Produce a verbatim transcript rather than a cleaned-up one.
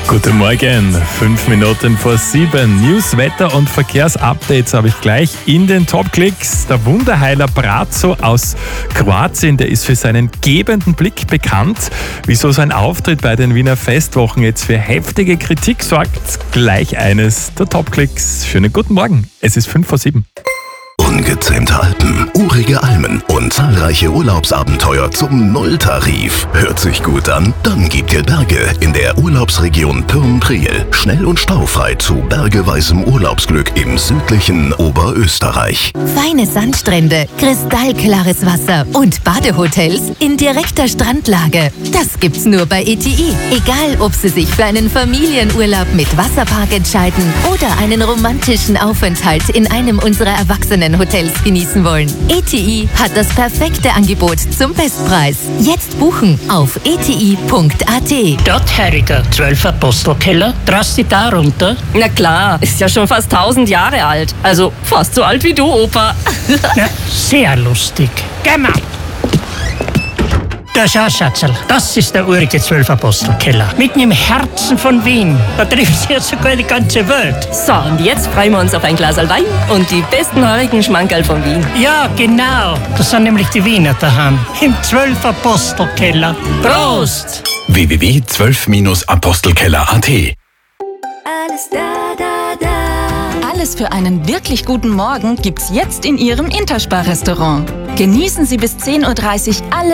Guten Morgen, fünf Minuten vor sieben. News, Wetter und Verkehrsupdates habe ich gleich in den Top-Klicks. Der Wunderheiler Braco aus Kroatien, der ist für seinen gebenden Blick bekannt. Wieso sein Auftritt bei den Wiener Festwochen jetzt für heftige Kritik sorgt, gleich eines der Top-Klicks. Schönen guten Morgen, es ist fünf vor sieben. Ungezähmte Alpen, urige Almen und zahlreiche Urlaubsabenteuer zum Nulltarif. Hört sich gut an? Dann gibt ihr Berge in der Urlaubsregion Pürn-Priel. Schnell und staufrei zu bergeweißem Urlaubsglück im südlichen Oberösterreich. Feine Sandstrände, kristallklares Wasser und Badehotels in direkter Strandlage. Das gibt's nur bei E T I. Egal, ob Sie sich für einen Familienurlaub mit Wasserpark entscheiden oder einen romantischen Aufenthalt in einem unserer erwachsenen Hotels genießen wollen. E T I hat das perfekte Angebot zum Bestpreis. Jetzt buchen auf e t i punkt a t. Dort, Herriger, zwölf Apostelkeller, traust du da runter? Na klar, ist ja schon fast tausend Jahre alt. Also fast so alt wie du, Opa. Na, sehr lustig. Geh mal. Da schau, Schatzl, das ist der urige Zwölf-Apostel-Keller. Mitten im Herzen von Wien. Da trifft sich ja sogar die ganze Welt. So, und jetzt freuen wir uns auf ein Glas Wein und die besten heurigen Schmankerl von Wien. Ja, genau. Das sind nämlich die Wiener daheim. Im Zwölf-Apostel-Keller. Prost! w w w punkt zwölf apostelkeller punkt a t. Alles da, da, da. Alles für einen wirklich guten Morgen gibt's jetzt in Ihrem Interspar-Restaurant. Genießen Sie bis zehn Uhr dreißig alle